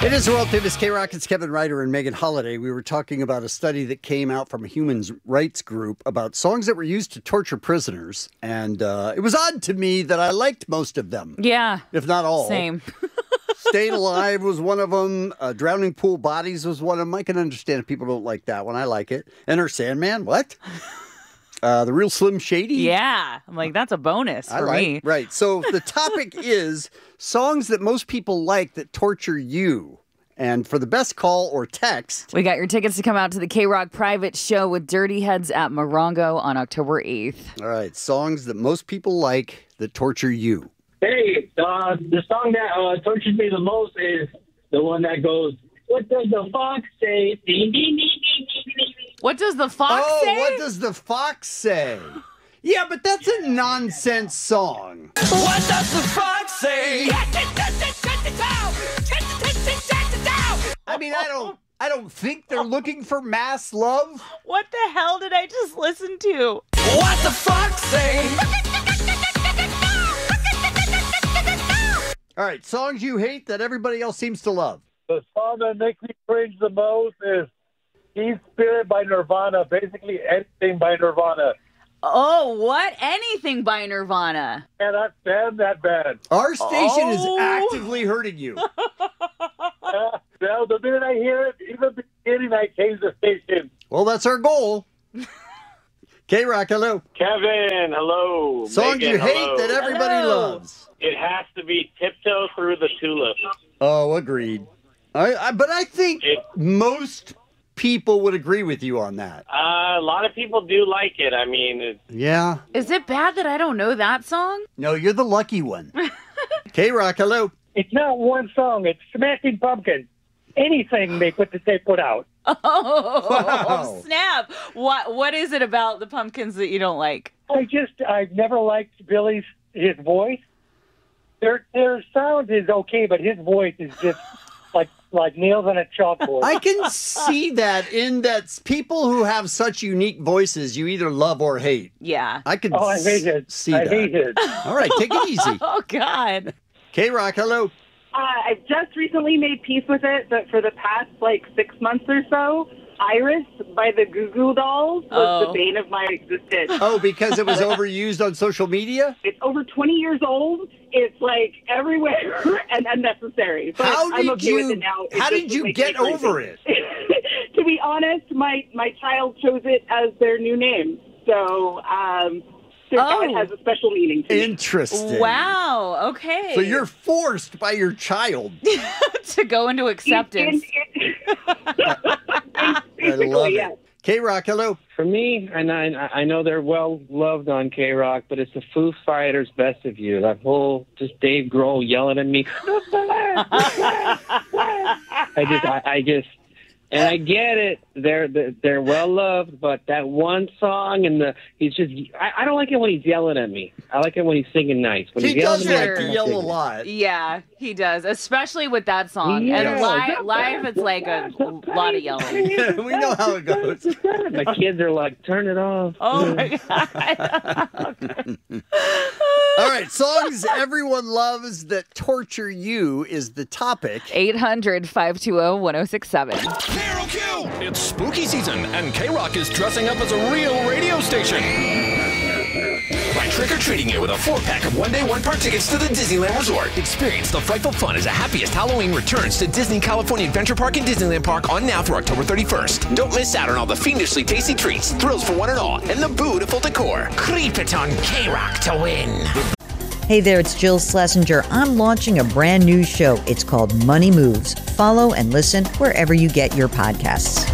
It is the world famous K-Rock. It's Kevin Ryder and Megan Holiday. We were talking about a study that came out from a human rights group about songs that were used to torture prisoners. And it was odd to me that I liked most of them. Yeah. If not all. Same. Staying Alive was one of them. Drowning Pool Bodies was one of them. I can understand if people don't like that one. I like it. Enter Sandman. What? The Real Slim Shady? Yeah. I'm like, that's a bonus for me. Right. So the topic is songs that most people like that torture you. And for the best call or text, we got your tickets to come out to the K-Rock private show with Dirty Heads at Morongo on October 8th. All right. Songs that most people like that torture you. Hey, the song that tortures me the most is the one that goes, "What does the fox say?" Ding, ding, ding, ding, ding, ding. What does the fox say? What does the fox say? Yeah, but that's a nonsense song. What does the fox say? I mean, I don't think they're looking for mass love. What the hell did I just listen to? What the fox say? All right, songs you hate that everybody else seems to love. The song that makes me cringe the most is Teen Spirit by Nirvana. Basically anything by Nirvana. Oh, what? Anything by Nirvana. Cannot stand that band. Our station is actively hurting you. Well, the minute I hear it, even the beginning, I change the station. Well, that's our goal. K-Rock, hello. Kevin, hello. Songs Megan, you hate hello. that everybody loves. It has to be Tiptoe Through the Tulips. Oh, agreed. But I think most people would agree with you on that. A lot of people do like it. I mean, Yeah. Is it bad that I don't know that song? No, you're the lucky one. K-Rock, hello. It's not one song. It's Smashing Pumpkins. Anything they put out. Oh, Wow. snap. What is it about the Pumpkins that you don't like? I've never liked his voice. Their sound is okay, but his voice is just like nails on a chalkboard. I can see that in that people who have such unique voices, you either love or hate. Yeah. I can I hate it. see I that. hate it. All right, take it easy. Oh, God. K-Rock, hello. I just recently made peace with it, but for the past 6 months or so, Iris by the Goo Goo Dolls was the bane of my existence. Oh, because it was overused on social media? It's over 20 years old. It's everywhere and unnecessary. But I'm okay with it now. How did you get over it? To be honest, my child chose it as their new name. So it has a special meaning to me. Interesting. Wow. Okay. So you're forced by your child. to go into acceptance. I love it. K-Rock, hello. For me, and I know they're well loved on K-Rock, but it's the Foo Fighters' Best of You. That whole just Dave Grohl yelling at me. I just, and I get it. They're well loved, but that one song and I don't like it when he's yelling at me. I like it when he's singing nice. When He he's yelling does at me, like to yell a lot. Yeah, he does, especially with that song. Yeah. And live, it's like a lot of yelling. Yeah, we know how it goes. My kids are like, turn it off. Oh, my God. All right, songs everyone loves that torture you is the topic. 800-520-1067. Carol Q! It's spooky season, and K-Rock is dressing up as a real radio station. By trick-or-treating you with a 4-pack of one-day, one-part tickets to the Disneyland Resort. Experience the frightful fun as the happiest Halloween returns to Disney California Adventure Park and Disneyland Park on now through October 31st. Don't miss out on all the fiendishly tasty treats, thrills for one and all, and the beautiful decor. Creep it on K-Rock to win. Hey there, it's Jill Schlesinger. I'm launching a brand new show. It's called Money Moves. Follow and listen wherever you get your podcasts.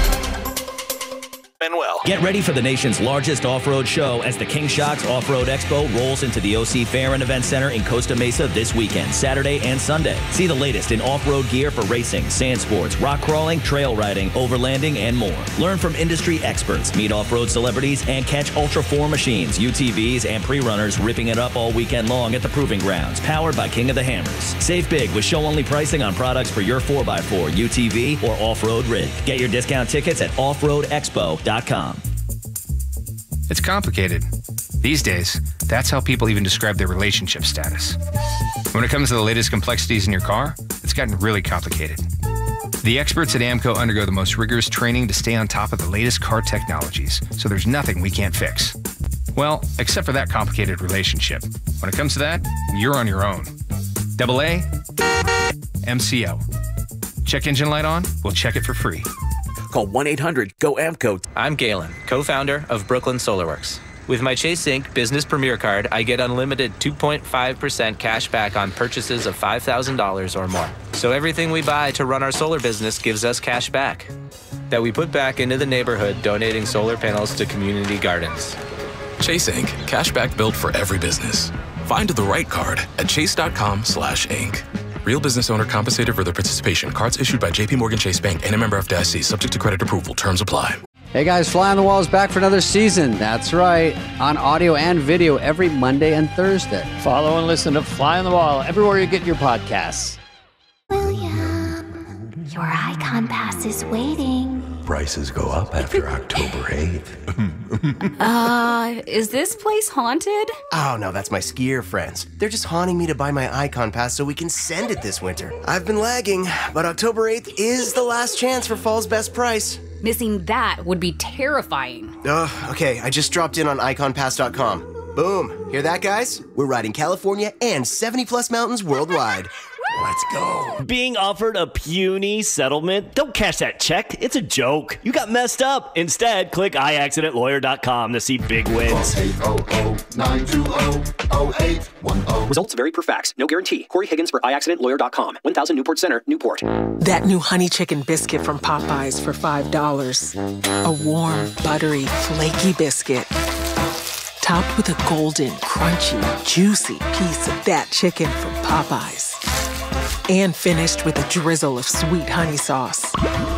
Manuel. Get ready for the nation's largest off-road show as the King Shocks Off-Road Expo rolls into the OC Fair and Event Center in Costa Mesa this weekend, Saturday and Sunday. See the latest in off-road gear for racing, sand sports, rock crawling, trail riding, overlanding, and more. Learn from industry experts, meet off-road celebrities, and catch Ultra 4 machines, UTVs, and pre-runners ripping it up all weekend long at the Proving Grounds, powered by King of the Hammers. Save big with show-only pricing on products for your 4x4, UTV, or off-road rig. Get your discount tickets at offroadexpo.com. It's complicated. These days, that's how people even describe their relationship status. When it comes to the latest complexities in your car, it's gotten really complicated. The experts at AMCO undergo the most rigorous training to stay on top of the latest car technologies, so there's nothing we can't fix. Well, except for that complicated relationship. When it comes to that, you're on your own. AA, MCO. Check engine light on? We'll check it for free. Call 1-800-GO-AMCO. I'm Galen, co-founder of Brooklyn SolarWorks. With my Chase Inc. Business Premier Card, I get unlimited 2.5% cash back on purchases of $5,000 or more. So everything we buy to run our solar business gives us cash back that we put back into the neighborhood, donating solar panels to community gardens. Chase Inc. Cashback built for every business. Find the right card at chase.com/Inc. Real business owner compensated for their participation. Cards issued by J.P. Morgan Chase Bank and a member FDIC. Subject to credit approval. Terms apply. Hey guys, Fly on the Wall is back for another season. That's right, on audio and video every Monday and Thursday. Follow and listen to Fly on the Wall everywhere you get your podcasts. William, your Icon Pass is waiting. Prices go up after October 8th. Is this place haunted? Oh, no, that's my skier friends. They're just haunting me to buy my Icon Pass so we can send it this winter. I've been lagging, but October 8th is the last chance for fall's best price. Missing that would be terrifying. Okay, I just dropped in on iconpass.com. Boom. Hear that, guys? We're riding California and 70-plus mountains worldwide. Let's go. Being offered a puny settlement? Don't cash that check. It's a joke. You got messed up. Instead, click iaccidentlawyer.com to see big wins. 800-920-0810. Results vary per fax. No guarantee. Corey Higgins for iaccidentlawyer.com. 1000 Newport Center, Newport. That new honey chicken biscuit from Popeyes for $5. A warm, buttery, flaky biscuit. Topped with a golden, crunchy, juicy piece of that chicken from Popeyes. And finished with a drizzle of sweet honey sauce.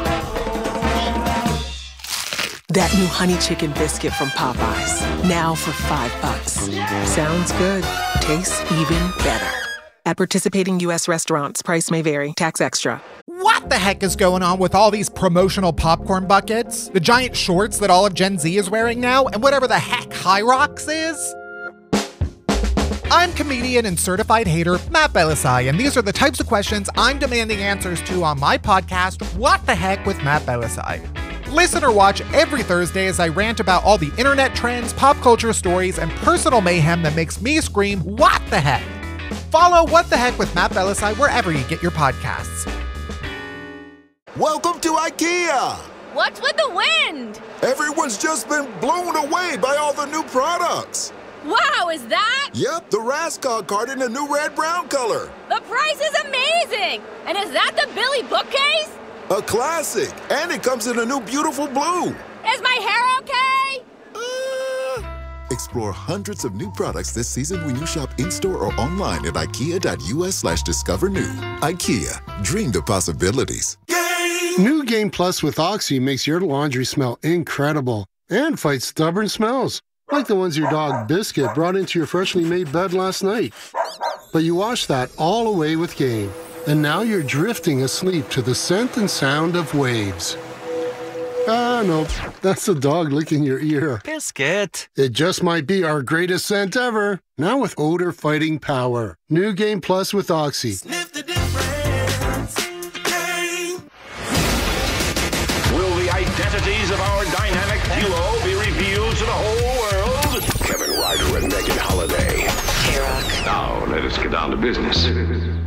That new honey chicken biscuit from Popeyes. Now for $5. Sounds good. Tastes even better. At participating U.S. restaurants, price may vary. Tax extra. What the heck is going on with all these promotional popcorn buckets? The giant shorts that all of Gen Z is wearing now? And whatever the heck High Rocks is? I'm comedian and certified hater Matt Belisai, and these are the types of questions I'm demanding answers to on my podcast, What the Heck with Matt Belisai. Listen or watch every Thursday as I rant about all the internet trends, pop culture stories, and personal mayhem that makes me scream, what the heck? Follow What the Heck with Matt Belisai wherever you get your podcasts. Welcome to IKEA! What's with the wind? Everyone's just been blown away by all the new products. Wow, is that? Yep, the Raskog card in a new red-brown color. The price is amazing! And is that the Billy bookcase? A classic, and it comes in a new beautiful blue. Is my hair okay? Explore hundreds of new products this season when you shop in-store or online at ikea.us/discover-new. IKEA, dream the possibilities. New Game Plus with Oxy makes your laundry smell incredible and fights stubborn smells, like the ones your dog Biscuit brought into your freshly made bed last night. But you wash that all away with Game, and now you're drifting asleep to the scent and sound of waves. Ah, no, that's the dog licking your ear. Biscuit. It just might be our greatest scent ever, now with odor-fighting power. New Game Plus with Oxy. Sniff the difference. Game. Will the identities of our dynamic duo be revealed to the whole world? Kevin Ryder and Megan Holiday. K-Rock. Now, let us get down to business.